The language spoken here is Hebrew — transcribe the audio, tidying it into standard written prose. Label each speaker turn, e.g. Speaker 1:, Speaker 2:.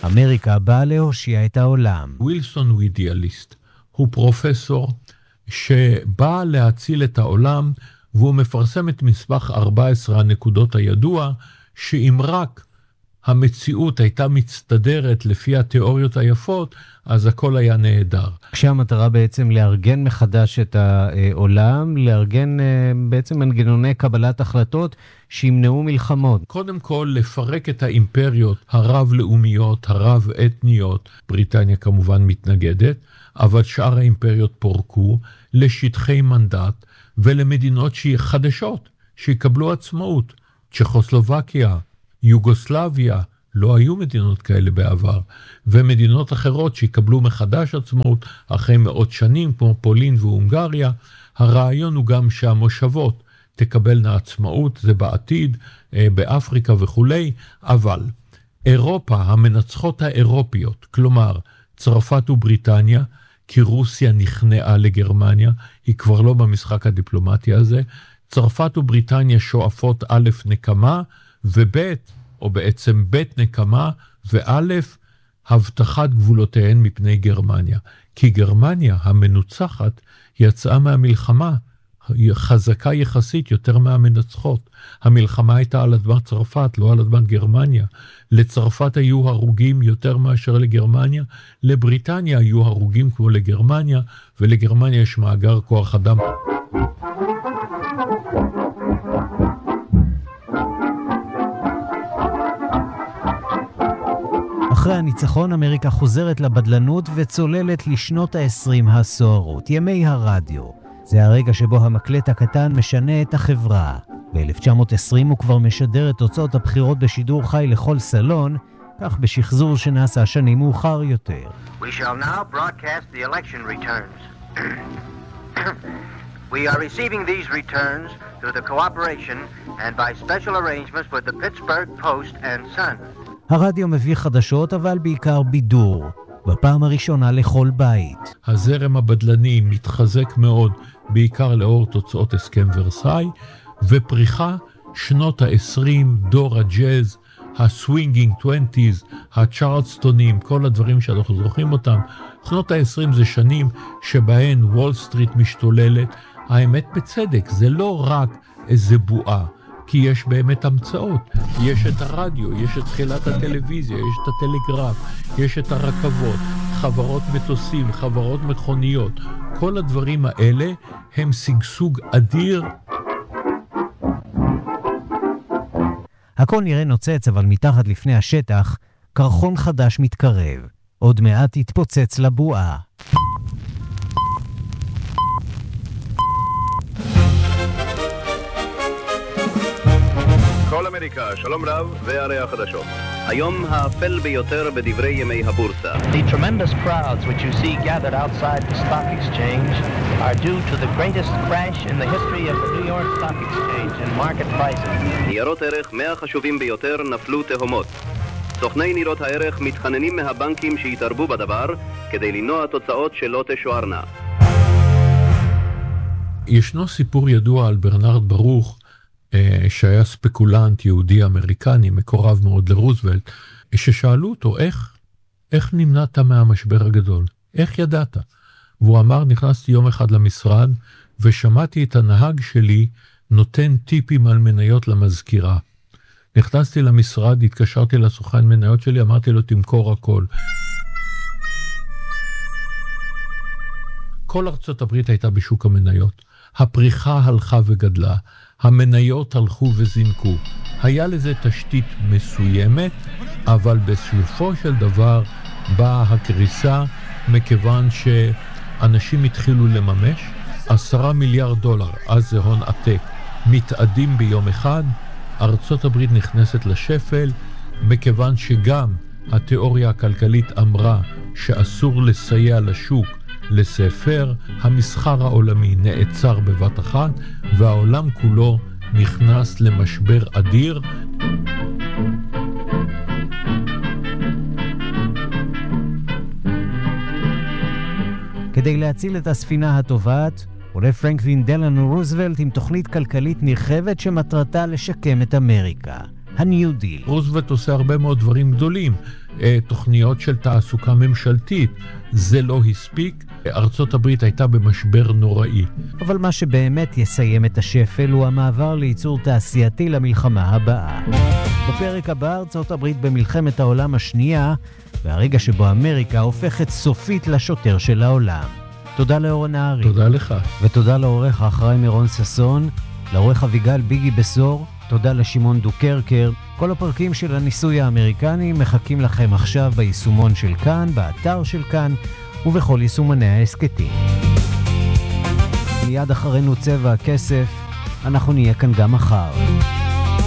Speaker 1: אמריקה באה להושיע את העולם.
Speaker 2: ווילסון הוא אידיאליסט. הוא פרופסור שבא להציל את העולם, והוא מפרסם את מסמך 14 הנקודות הידוע, שאם רק המציאות הייתה מצטדרת לפי התיאוריות היפות, אז הכל היה נהדר.
Speaker 1: כשהמטרה בעצם לארגן מחדש את העולם, לארגן בעצם מנגנוני קבלת החלטות שימנעו מלחמות.
Speaker 2: קודם כל לפרק את האימפריות הרב-לאומיות, הרב-אתניות, בריטניה כמובן מתנגדת, אבל שאר האימפריות פורקו לשטחי מנדט ולמדינות חדשות שיקבלו עצמאות. צ'כוסלובקיה, יוגוסלביה, לא היו מדינות כאלה בעבר, ומדינות אחרות שיקבלו מחדש עצמאות אחרי מאות שנים, כמו פולין והונגריה. הרעיון הוא גם שהמושבות תקבלנה עצמאות, זה בעתיד, באפריקה וכולי, אבל אירופה, המנצחות האירופיות, כלומר צרפת ובריטניה, כי רוסיה נכנעה לגרמניה, היא כבר לא במשחק הדיפלומטי הזה, צרפת ובריטניה שואפות א' נקמה, וב' או בעצם ב' נקמה, וא' הבטחת גבולותיהן מפני גרמניה. כי גרמניה המנוצחת יצאה מהמלחמה, היא חזקה יחסית יותר מהמנצחות. המלחמה הייתה על אדמת צרפת, לא על אדמת גרמניה. לצרפת היו הרוגים יותר מאשר לגרמניה, לבריטניה היו הרוגים כמו לגרמניה, ולגרמניה יש מאגר כוח אדם.
Speaker 1: אחרי הניצחון אמריקה חוזרת לבדלנות וצוללת לשנות ה-20 הסוערות, ימי הרדיו. זה הרגע שבו המקלט הקטן משנה את החברה. ב-1920 הוא כבר משדר את תוצאות הבחירות בשידור חי לכל סלון, כך בשחזור שנעשה שנים מאוחר יותר.
Speaker 3: We shall now broadcast the election returns. We are receiving these returns through the cooperation and by special arrangements with the Pittsburgh Post and Sun.
Speaker 1: הרדיו מביא חדשות, אבל בעיקר בידור. בפעם הראשונה לכל בית.
Speaker 2: הזרם הבדלני מתחזק מאוד, בעיקר לאור תוצאות הסכם ורסאי, ופריחה שנות ה-20, דור הג'אז, הסווינגינג 20s, הצ'ארלסטונים, כל הדברים שאנחנו זוכרים אותם. שנות ה-20 זה שנים שבהן וול סטריט משתוללת. האמת בצדק, זה לא רק איזה בועה, כי יש באמת המצאות. יש את הרדיו, יש את תחילת הטלוויזיה, יש את הטלגרף, יש את הרכבות, חברות מטוסים, חברות מכוניות. כל הדברים האלה הם סגסוג אדיר.
Speaker 1: הכל נראה נוצץ, אבל מתחת לפני השטח, קרחון חדש מתקרב. עוד מעט יתפוצץ לבועה.
Speaker 4: כל אמריקה, שלום רב, והרי החדשות. היום האפל ביותר בדברי ימי הבורסה.
Speaker 5: The tremendous crowds which you see gathered outside the stock exchange are due to the greatest crash in the history of the New York Stock Exchange in market prices.
Speaker 4: ניירות ערך 100 חשובים ביותר נפלו תהומות. סוכני ניירות הערך מתחננים מהבנקים שיתערבו בדבר כדי למנוע תוצאות שלא תשוערנה.
Speaker 2: ישנו סיפור ידוע על ברנרד ברוך, שהיה ספקולנט יהודי אמריקני, מקורב מאוד לרוזוולט, ששאלו אותו, איך נמנעת מהמשבר הגדול? איך ידעת? והוא אמר, נכנסתי יום אחד למשרד, ושמעתי את הנהג שלי נותן טיפים על מניות למזכירה. נכנסתי למשרד, התקשרתי לסוכן מניות שלי, אמרתי לו, תמכור הכל. כל ארצות הברית הייתה בשוק המניות. הפריחה הלכה וגדלה. המניות הלכו וזינקו. היה לזה תשתית מסוימת, אבל בסופו של דבר באה הקריסה, מכיוון שאנשים התחילו לממש. 10 מיליארד דולר, אז זה הון עתק, מתאדים ביום אחד. ארצות הברית נכנסת לשפל, מכיוון שגם התיאוריה הכלכלית אמרה שאסור לסייע לשוק לספר, המסחר העולמי נעצר בבת אחת, והעולם כולו נכנס למשבר אדיר.
Speaker 1: כדי להציל את הספינה הטובעת, עולה פרנקלין דלאנו רוזוולט עם תוכנית כלכלית נרחבת שמטרתה לשקם את אמריקה. הניו דיל.
Speaker 2: רוזוולט עושה הרבה מאוד דברים גדולים, תוכניות של תעסוקה ממשלתית, זה לא הספיק, ארצות הברית הייתה במשבר נוראי.
Speaker 1: אבל מה שבאמת יסיים את השפל הוא המעבר לייצור תעשייתי למלחמה הבאה. בפרק הבא ארצות הברית במלחמת העולם השנייה, והרגע שבו אמריקה הופכת סופית לשוטר של העולם. תודה לאורן נהרי.
Speaker 2: תודה לך.
Speaker 1: ותודה לעורך האחראי מירון ססון, לעורך אביגל ביגי בסור, תודה לשמעון דוקרקר. כל הפרקים של הניסוי האמריקני מחכים לכם עכשיו ביישומון של כאן, באתר של כאן ובכל יישומני העסקתים. מיד אחרינו צבע הכסף, אנחנו נהיה כאן גם מחר.